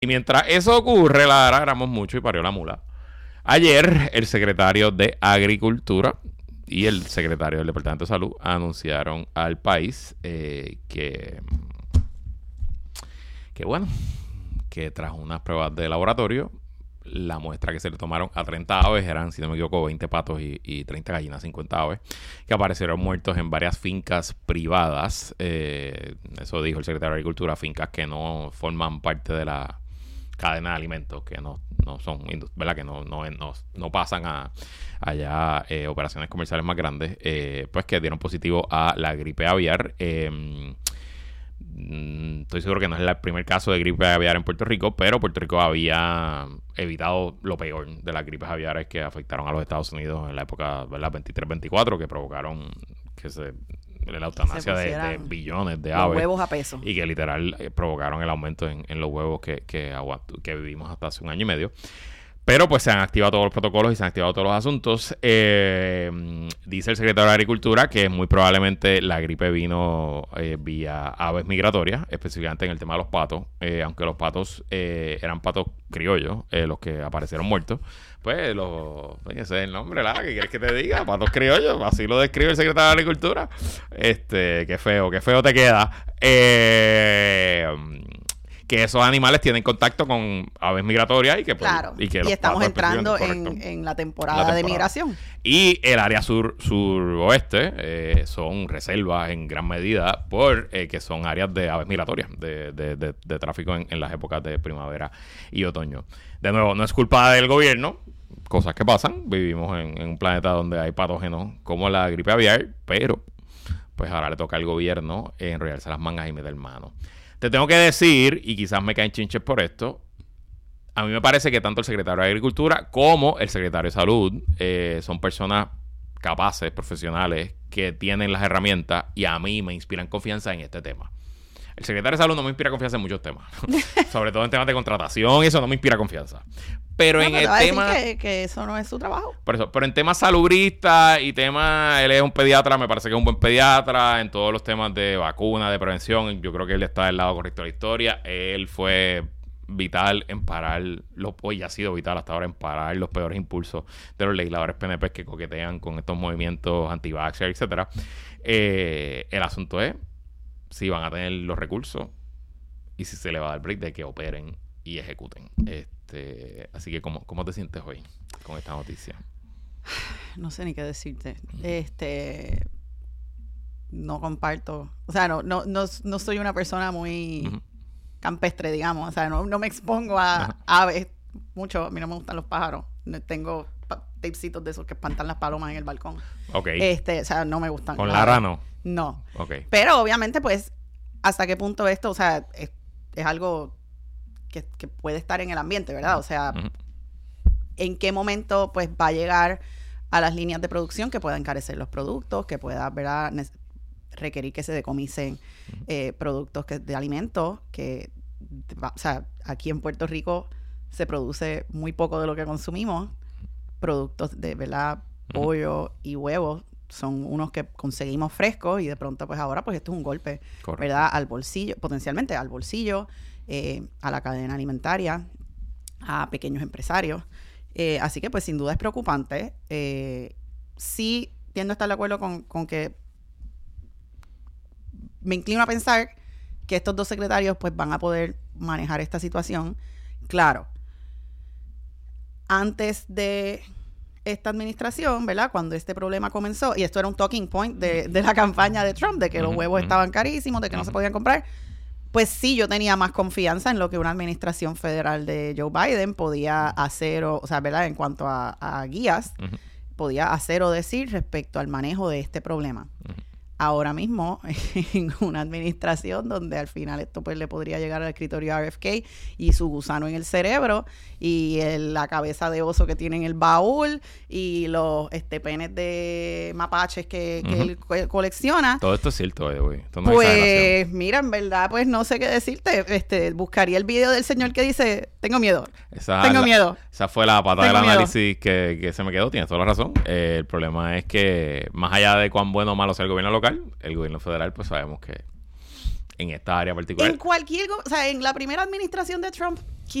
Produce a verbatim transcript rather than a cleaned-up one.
Y mientras eso ocurre, la agarramos mucho y parió la mula. Ayer, el secretario de Agricultura y el secretario del Departamento de Salud anunciaron al país eh, que, que, bueno, que tras unas pruebas de laboratorio, la muestra que se le tomaron a treinta aves eran, si no me equivoco, veinte patos y, y treinta gallinas, cincuenta aves, que aparecieron muertos en varias fincas privadas. Eh, eso dijo el secretario de Agricultura, fincas que no forman parte de la cadena de alimentos, que no, no son, ¿verdad? Que no, no, no, no pasan a allá eh, operaciones comerciales más grandes, eh, pues que dieron positivo a la gripe aviar. Eh, estoy seguro que no es el primer caso de gripe aviar en Puerto Rico, pero Puerto Rico había evitado lo peor de las gripes aviares que afectaron a los Estados Unidos en la época, ¿verdad? veintitrés veinticuatro, que provocaron que se la eutanasia de, de billones de aves. Los huevos a peso. Y que literal eh, provocaron el aumento en, en los huevos que, que, que vivimos hasta hace un año y medio. Pero pues se han activado todos los protocolos y se han activado todos los asuntos. Eh, dice el secretario de Agricultura que muy probablemente la gripe vino eh, vía aves migratorias, específicamente en el tema de los patos. Eh, aunque los patos eh, eran patos criollos, eh, los que aparecieron muertos. Pues los... ese es el nombre, ¿la? ¿Qué quieres que te diga? Patos criollos. Así lo describe el secretario de Agricultura. Este, qué feo, qué feo te queda. Eh... que esos animales tienen contacto con aves migratorias y que, pues, claro. y, que y los estamos entrando en, en la temporada, la temporada de migración. Y el área sur suroeste eh, son reservas en gran medida por eh, que son áreas de aves migratorias, de, de, de, de tráfico en, en las épocas de primavera y otoño. De nuevo, no es culpa del gobierno, cosas que pasan. Vivimos en, en un planeta donde hay patógenos como la gripe aviar, pero pues ahora le toca al gobierno eh, enrollarse las mangas y meter mano. Te tengo que decir, y quizás me caen chinches por esto, a mí me parece que tanto el secretario de Agricultura como el secretario de Salud eh, son personas capaces, profesionales, que tienen las herramientas y a mí me inspiran confianza en este tema. El secretario de Salud no me inspira confianza en muchos temas, sobre todo en temas de contratación, y eso no me inspira confianza. Pero no, en pero el tema... Que, que eso no es su trabajo. Por eso, pero en temas salubristas y temas... Él es un pediatra, me parece que es un buen pediatra. En todos los temas de vacuna, de prevención, yo creo que él está del lado correcto de la historia. Él fue vital en parar, los, hoy ha sido vital hasta ahora en parar los peores impulsos de los legisladores P N P que coquetean con estos movimientos anti-vaxxer, etcétera. Eh, el asunto es si van a tener los recursos y si se le va a dar break de que operen y ejecuten. Este, así que, ¿cómo, ¿cómo te sientes hoy con esta noticia? No sé ni qué decirte. Uh-huh. Este, no comparto. O sea, no, no, no, no soy una persona muy uh-huh. campestre, digamos. O sea, no, no me expongo a uh-huh. aves mucho. A mí no me gustan los pájaros. Tengo pa- tapecitos de esos que espantan las palomas en el balcón. Ok. Este, o sea, no me gustan. ¿Con Lara no? No. Okay. Pero obviamente, pues, hasta qué punto esto, o sea, es, es algo que, que puede estar en el ambiente, ¿verdad? O sea, uh-huh. en qué momento, pues, va a llegar a las líneas de producción que pueda encarecer los productos, que pueda, ¿verdad?, ne- requerir que se decomisen uh-huh. eh, productos que, de alimentos, que, o sea, aquí en Puerto Rico se produce muy poco de lo que consumimos, productos de, ¿verdad?, uh-huh. pollo y huevos, son unos que conseguimos frescos y de pronto pues ahora pues esto es un golpe, correcto, ¿verdad? Al bolsillo, potencialmente al bolsillo, eh, a la cadena alimentaria, a pequeños empresarios. Eh, así que pues sin duda es preocupante. Eh, sí tiendo a estar de acuerdo con, con que me inclino a pensar que estos dos secretarios pues van a poder manejar esta situación. Claro, antes de esta administración, ¿verdad? Cuando este problema comenzó, y esto era un talking point de, de la campaña de Trump, de que uh-huh, los huevos uh-huh. estaban carísimos, de que uh-huh. no se podían comprar, pues sí, yo tenía más confianza en lo que una administración federal de Joe Biden podía hacer, o, o sea, ¿verdad? En cuanto a, a guías, uh-huh. podía hacer o decir respecto al manejo de este problema. Uh-huh. Ahora mismo, en una administración donde al final esto pues le podría llegar al escritorio R F K y su gusano en el cerebro y el, la cabeza de oso que tiene en el baúl y los este, penes de mapaches que, que uh-huh. él co- colecciona. Todo esto es cierto, güey. No pues mira, en verdad, pues no sé qué decirte. Este, buscaría el video del señor que dice, tengo miedo, esa, tengo la, miedo. Esa fue la pata tengo del miedo. análisis que, que se me quedó. Tienes toda la razón. Eh, el problema es que más allá de cuán bueno o malo sea el gobierno local, el gobierno federal, pues sabemos que en esta área particular. En cualquier, o sea, en la primera administración de Trump